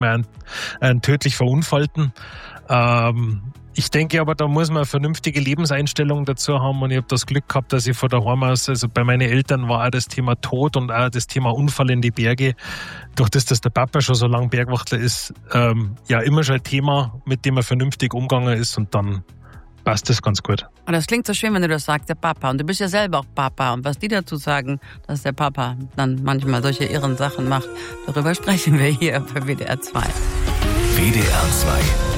einen tödlich verunfallten. Ich denke aber, da muss man eine vernünftige Lebenseinstellung dazu haben und ich habe das Glück gehabt, dass ich von daheim aus, also bei meinen Eltern war auch das Thema Tod und auch das Thema Unfall in die Berge, durch das der Papa schon so lange Bergwachtler ist, immer schon ein Thema, mit dem er vernünftig umgegangen ist und dann passt das ganz gut. Und das klingt so schön, wenn du das sagst, der Papa. Und du bist ja selber auch Papa. Und was die dazu sagen, dass der Papa dann manchmal solche irren Sachen macht, darüber sprechen wir hier bei WDR 2. WDR 2